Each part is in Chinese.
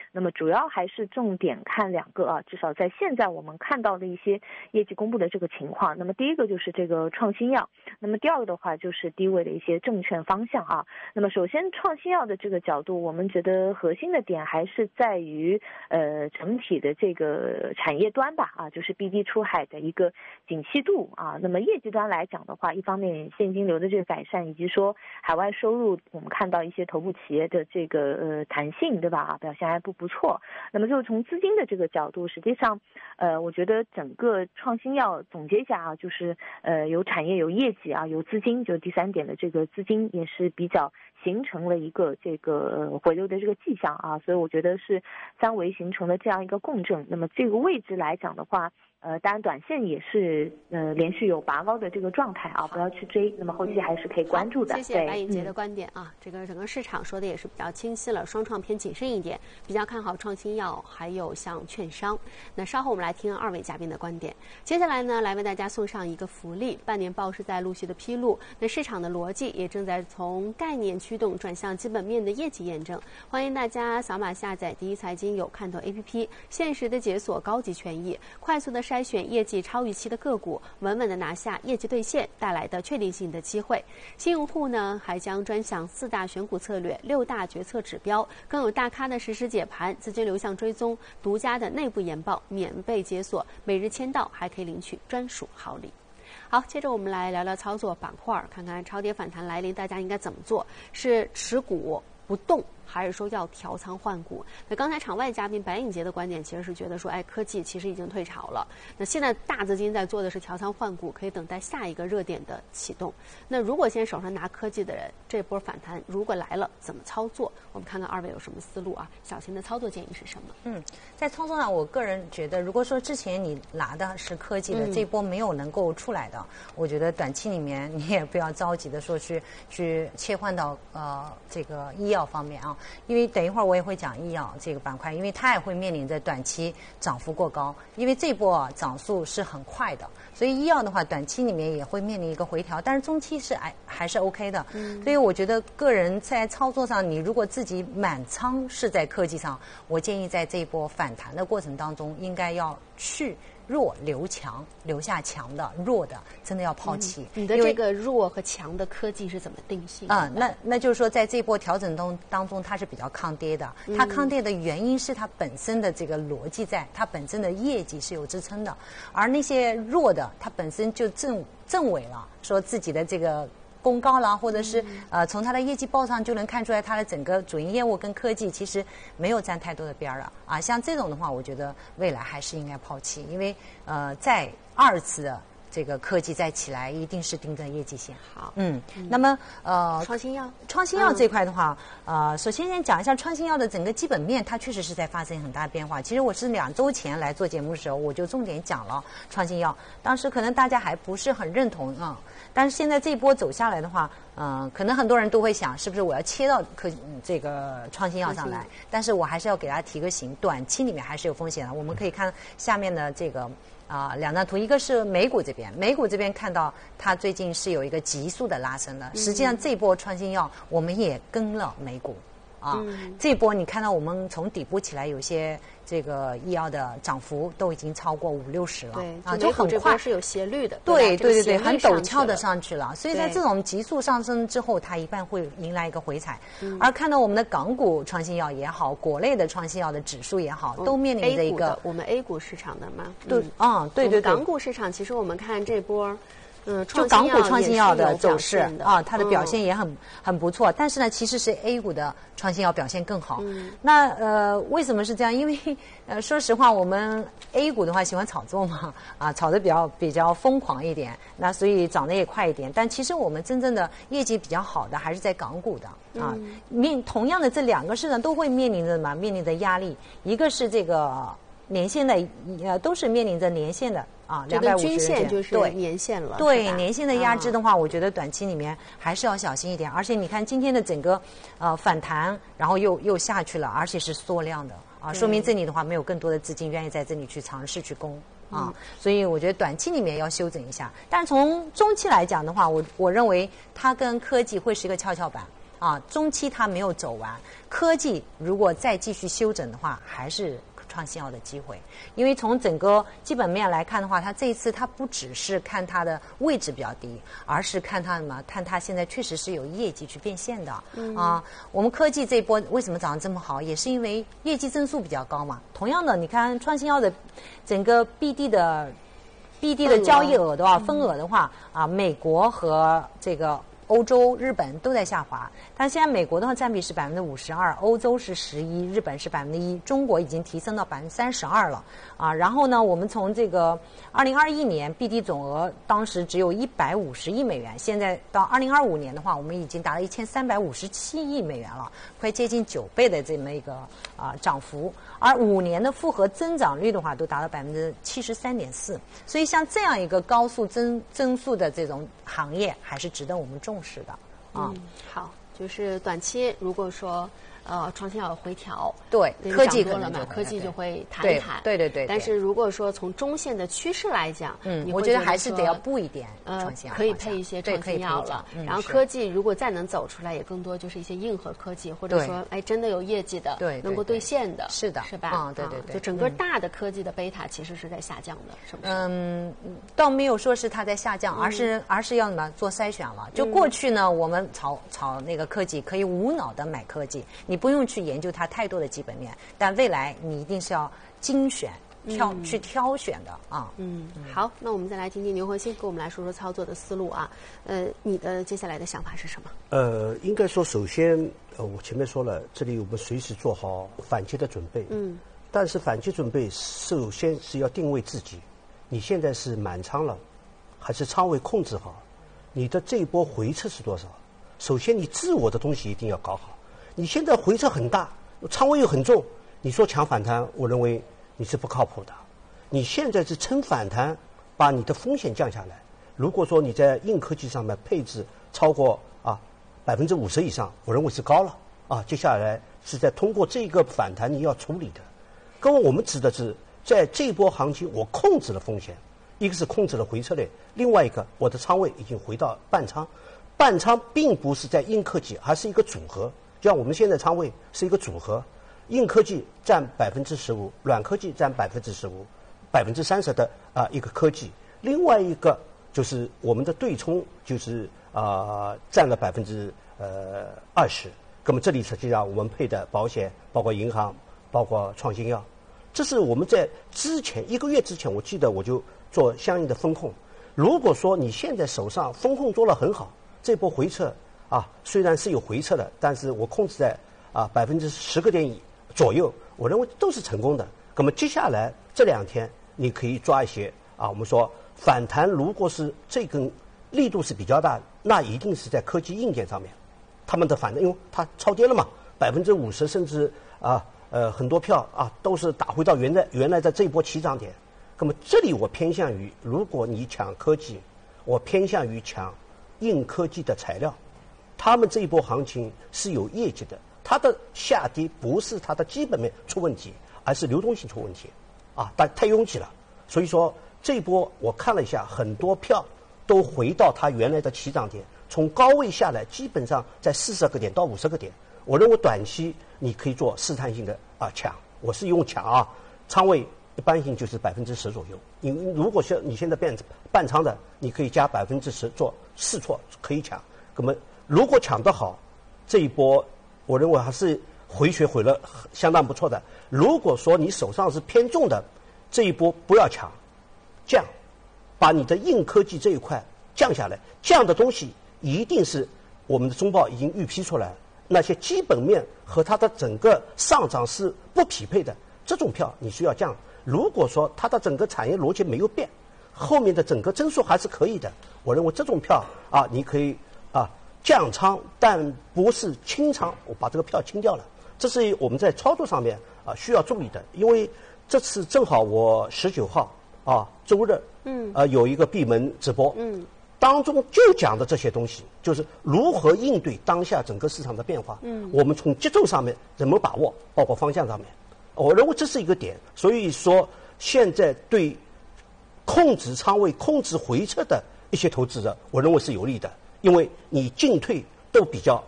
那么主要还是重点看2个啊，至少在现在我们看到的一些业绩公布的这个情况。那么第一个就是这个创新药，那么第二个的话就是低位的一些证券方向啊。那么首先创新药的这个角度，我们觉得核心的点还是在于整体的这个产业端吧啊，就是 BD 出海的一个景气度啊。那么业绩端来讲的话，一方面现金流的这个改善，以及说海外收入，我们看到一些头部企业的这个弹性，对吧啊，表现还不错。那么就是从资金的这个角度，实际上我觉得整个创新药总结一下啊，就是有产业有业绩啊，有资金，就第3点的这个资金也是比较形成了一个这个回流的这个迹象啊，所以我觉得是3维形成了这样一个共振。那么这个位置来讲的话，当然短线也是连续有拔高的这个状态啊，不要去追，那么后期还是可以关注的。 谢谢白颖杰的观点啊，这个整个市场说的也是比较清晰了，双创偏谨慎一点，比较看好创新药，还有像券商。那稍后我们来听2位嘉宾的观点。接下来呢，来为大家送上一个福利，半年报是在陆续的披露，那市场的逻辑也正在从概念驱动转向基本面的业绩验证。欢迎大家扫码下载第一财经有看头 APP， 限时的解锁高级权益，快速的筛选业绩超预期的个股，稳稳的拿下业绩兑现带来的确定性的机会。新用户呢还将专享4大选股策略、6大决策指标，更有大咖的实时解盘、资金流向追踪、独家的内部研报、免费解锁、每日签到，还可以领取专属好礼。好，接着我们来聊聊操作板块，看看超跌反弹来临，大家应该怎么做？是持股不动，还是说要调仓换股？那刚才场外嘉宾白颖杰的观点其实是觉得说，科技其实已经退潮了，那现在大资金在做的是调仓换股，可以等待下一个热点的启动。那如果现在手上拿科技的人，这波反弹如果来了，怎么操作？我们看看2位有什么思路啊？小新的操作建议是什么？ 在操作上，我个人觉得，如果说之前你拿的是科技的，这波没有能够出来的，我觉得短期里面你也不要着急的说去切换到这个医药方面啊。因为等一会儿我也会讲医药这个板块，因为它也会面临着短期涨幅过高，因为这波涨速是很快的，所以医药的话短期里面也会面临一个回调，但是中期是还是 OK 的。所以我觉得个人在操作上，你如果自己满仓是在科技上，我建议在这一波反弹的过程当中，应该要去弱留强，留下强的，弱的真的要抛弃。 你的这个弱和强的科技是怎么定性？ 那就是说，在这波调整当中，它是比较抗跌的。它抗跌的原因是它本身的这个逻辑在，它本身的业绩是有支撑的。而那些弱的，它本身就证伪了，说自己的这个公告啦，或者是从它的业绩报上就能看出来，它的整个主营业务跟科技其实没有沾太多的边儿了啊。像这种的话，我觉得未来还是应该抛弃，因为在2次的这个科技再起来，一定是盯着业绩线。 好， 那么创新药这块的话，首先先讲一下创新药的整个基本面，它确实是在发生很大变化。其实我是2周前来做节目的时候，我就重点讲了创新药，当时可能大家还不是很认同啊。但是现在这一波走下来的话，可能很多人都会想，是不是我要切到这个创新药上来？但是我还是要给大家提个醒，短期里面还是有风险的。我们可以看下面的这个2张图，一个是美股这边，美股这边看到它最近是有一个急速的拉升的。实际上这波创新药我们也跟了美股这波你看到我们从底部起来，有些这个医药的涨幅都已经超过50-60了， 对就很快， 是有斜率的， 对，很陡峭的上去了。所以在这种急速上升之后，它一般会迎来一个回踩。而看到我们的港股创新药也好，国内的创新药的指数也好，都面临着一个我们 A 股市场的嘛， 对， 港股市场其实我们看这波。 就港股创新药的走势它的表现也很不错，但是呢，其实是 A 股的创新药表现更好。那为什么是这样？因为说实话，我们 A 股的话喜欢炒作嘛，炒的比较疯狂一点，那所以涨得也快一点。但其实我们真正的业绩比较好的还是在港股的同样的这2个市场都会面临着压力，一个是这个年线的都是面临着年线的250 均线就是年线了。 对年线的压制的话，我觉得短期里面还是要小心一点。而且你看今天的整个反弹，然后又下去了，而且是缩量的说明这里的话没有更多的资金愿意在这里去尝试去攻所以我觉得短期里面要修整一下。但从中期来讲的话，我认为它跟科技会是一个跷跷板啊，中期它没有走完，科技如果再继续修整的话，还是创新药的机会。因为从整个基本面来看的话，它这一次它不只是看它的位置比较低，而是看它什么？看它现在确实是有业绩去变现的。我们科技这一波为什么涨得这么好，也是因为业绩增速比较高嘛。同样的，你看创新药的整个 BD 的交易额的话，分额的话啊，美国和这个欧洲、日本都在下滑，但现在美国的话占比是52%，欧洲是11%，日本是1%，中国已经提升到32%了啊。然后呢，我们从这个2021年 BD 总额当时只有150亿美元，现在到2025年的话，我们已经达到1357亿美元了，快接近9倍的这么一个涨幅。而5年的复合增长率的话，都达到73.4%，所以像这样一个高速增速的这种行业，还是值得我们重视的啊。 好，就是短期如果说创新药回调， 对，科技可能科技就会弹一弹， 对。 但是如果说从中线的趋势来讲， 我觉得还是得要布一点创新药， 可以配一些创新药了。然后科技如果再能走出来，也更多就是一些硬核科技，或者说真的有业绩的，能够兑现的， 是的， 是吧？ 对。 就整个大的科技的贝塔其实是在下降的，是不是？ 倒没有说是它在下降，而是要什么做筛选了。就过去呢，我们炒那个科技可以无脑的买科技，你不用去研究它太多的基本面，但未来你一定是要精选去挑选的啊。 好，那我们再来听听牛核心跟我们来说说操作的思路啊。你的接下来的想法是什么？ 应该说，首先我前面说了，这里我们随时做好反击的准备。但是反击准备首先是要定位自己，你现在是满仓了，还是仓位控制好？你的这一波回撤是多少？首先你自我的东西一定要搞好。你现在回撤很大，仓位又很重，你说抢反弹，我认为你是不靠谱的。你现在是趁反弹把你的风险降下来。如果说你在硬科技上面配置超过50%以上，我认为是高了啊。接下来是在通过这个反弹你要处理的。各位，我们指的是在这波行情我控制了风险，一个是控制了回撤率，另外一个我的仓位已经回到半仓。半仓并不是在硬科技，而是一个组合。就像我们现在仓位是一个组合，硬科技占15%，软科技占15%，30%的一个科技，另外一个就是我们的对冲，就是占了20%。那么这里实际上我们配的保险，包括银行，包括创新药，这是我们在之前1个月之前，我记得我就做相应的风控。如果说你现在手上风控做得很好，这波回撤虽然是有回撤的，但是我控制在10个点左右，我认为都是成功的。那么接下来这2天你可以抓一些我们说反弹，如果是这根力度是比较大，那一定是在科技硬件上面，他们的反弹，因为它超跌了嘛，50%甚至很多票都是打回到原来的这一波起涨点。那么这里我偏向于，如果你抢科技，我偏向于抢硬科技的材料。他们这一波行情是有业绩的，它的下跌不是它的基本面出问题，而是流动性出问题太拥挤了。所以说这一波我看了一下，很多票都回到它原来的起涨点，从高位下来基本上在40个点到50个点。我认为短期你可以做试探性的抢，我是用抢仓位一般性就是10%左右。你如果你现在半仓的，你可以加10%做试错，可以抢。那么如果抢得好，这一波我认为还是回血回了相当不错的。如果说你手上是偏重的，这一波不要抢，降，把你的硬科技这一块降下来。降的东西一定是我们的中报已经预批出来，那些基本面和它的整个上涨是不匹配的，这种票你需要降。如果说它的整个产业逻辑没有变，后面的整个增速还是可以的，我认为这种票你可以降仓，但不是清仓，我把这个票清掉了。这是我们在操作上面需要注意的。因为这次正好我19号周日有一个闭门直播，当中就讲的这些东西，就是如何应对当下整个市场的变化。我们从节奏上面怎么把握，包括方向上面，我认为这是一个点。所以说现在对控制仓位、控制回撤的一些投资者，我认为是有利的。因为你进退都比较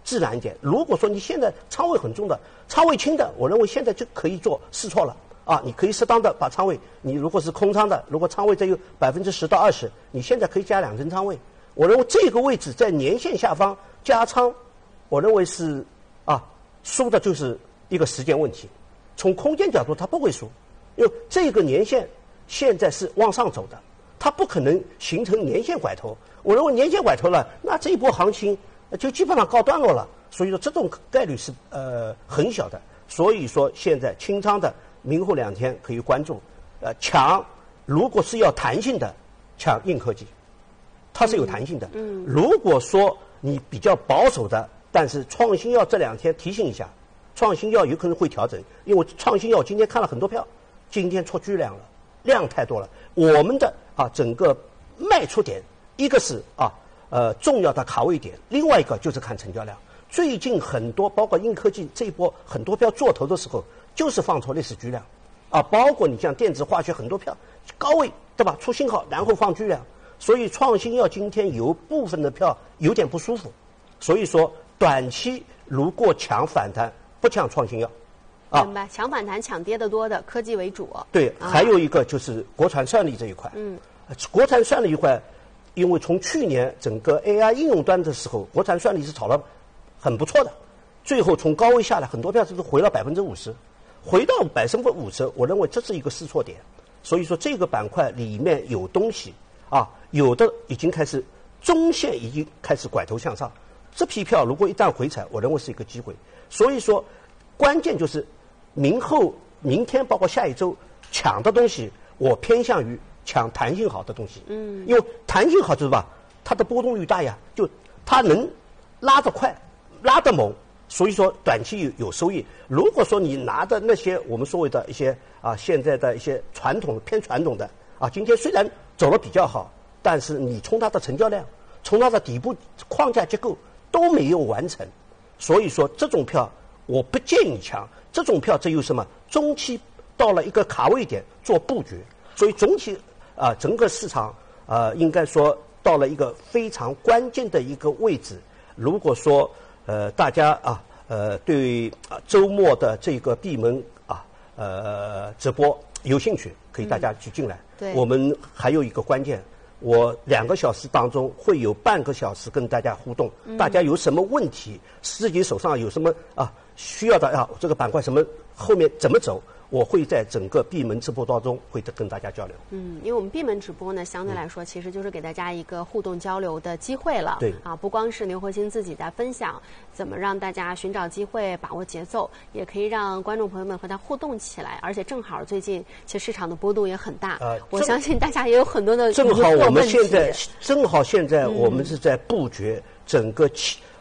自然一点。如果说你现在仓位很重的、仓位轻的，我认为现在就可以做试错了啊！你可以适当的把仓位，你如果是空仓的，如果仓位再有10%到20%，你现在可以加2成仓位。我认为这个位置在年线下方加仓，我认为是输的就是一个时间问题。从空间角度，它不会输，因为这个年线现在是往上走的，它不可能形成年线拐头。我认为年线拐头了，那这一波行情就基本上告段落了。所以说这种概率是很小的。所以说现在清仓的明后2天可以关注，抢如果是要弹性的，抢硬科技，它是有弹性的。如果说你比较保守的，但是创新药这2天提醒一下，创新药有可能会调整，因为创新药今天看了很多票，今天出巨量了，量太多了。我们的整个卖出点，一个是重要的卡位点，另外一个就是看成交量。最近很多包括硬科技这一波很多票做头的时候，就是放出历史巨量包括你像电子化学很多票高位对吧，出信号然后放巨量，所以创新药今天有部分的票有点不舒服。所以说短期如果抢反弹不抢创新药明白，抢反弹抢跌的多的科技为主。 对，还有一个就是国产算力这一块。国产算力一块，因为从去年整个 AI 应用端的时候，国产算力是炒了很不错的，最后从高位下来，很多票是回了50%，回到50%，我认为这是一个试错点。所以说这个板块里面有东西有的已经开始中线已经开始拐头向上，这批票如果一旦回踩，我认为是一个机会。所以说关键就是明天包括下一周抢的东西，我偏向于抢弹性好的东西。因为弹性好就是吧，它的波动率大呀，就它能拉得快拉得猛，所以说短期有收益。如果说你拿的那些我们所谓的一些现在的一些偏传统的今天虽然走得比较好，但是你从它的成交量，从它的底部框架结构都没有完成，所以说这种票我不建议抢。这种票这有什么？中期到了一个卡位点做布局，所以总体整个市场应该说到了一个非常关键的一个位置。如果说大家对周末的这个闭门直播有兴趣，可以大家去进来。我们还有一个关键，我2个小时当中会有半个小时跟大家互动，大家有什么问题，自己手上有什么需要的这个板块什么后面怎么走，我会在整个闭门直播当中会跟大家交流。 因为我们闭门直播呢，相对来说其实就是给大家一个互动交流的机会了。 对不光是刘和欣自己在分享怎么让大家寻找机会、把握节奏，也可以让观众朋友们和他互动起来。而且正好最近其实市场的波动也很大，我相信大家也有很多的正好我们现在我们是在布局整个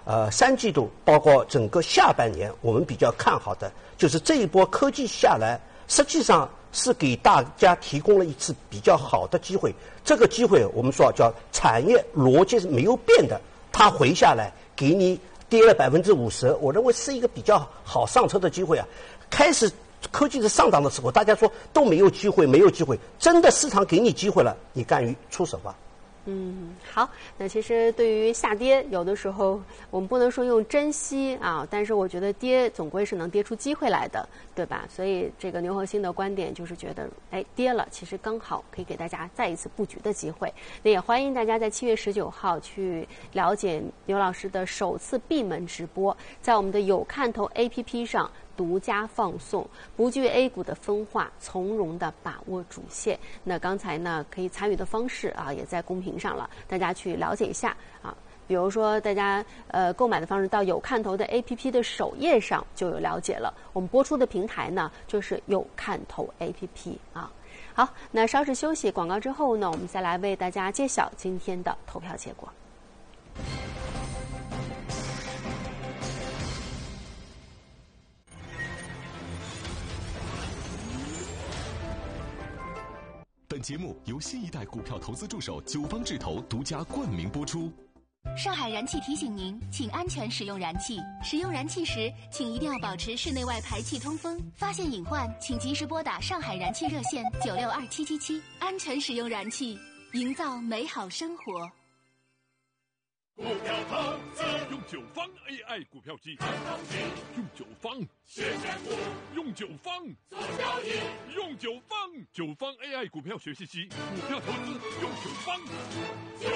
3季度，包括整个下半年，我们比较看好的就是这一波科技下来，实际上是给大家提供了一次比较好的机会。这个机会我们说叫产业逻辑是没有变的，它回下来给你跌了50%，我认为是一个比较好上车的机会开始科技的上涨的时候，大家说都没有机会，真的市场给你机会了，你敢于出手吧？ 好，那其实对于下跌，有的时候我们不能说用珍惜但是我觉得跌总归是能跌出机会来的，对吧？所以这个牛和欣的观点就是觉得，跌了其实刚好可以给大家再一次布局的机会。那也欢迎大家在7月19号去了解牛老师的首次闭门直播，在我们的有看头 APP 上独家放送，不惧 A 股的分化，从容的把握主线。那刚才呢，可以参与的方式也在公屏上了，大家去了解一下比如说大家购买的方式，到有看头的 APP 的首页上就有了解了。我们播出的平台呢，就是有看头 APP 好，那稍事休息，广告之后呢，我们再来为大家揭晓今天的投票结果。 本节目由新一代股票投资助手九方智投独家冠名播出。 上海燃气提醒您，请安全使用燃气。使用燃气时，请一定要保持室内外排气通风。发现隐患，请及时拨打上海燃气热线962777。安全使用燃气，营造美好生活。 股票投资用九方 AI 股票机，用九方学选股，用九方做交易，用九方AI 股票学习机，股票投资用九方。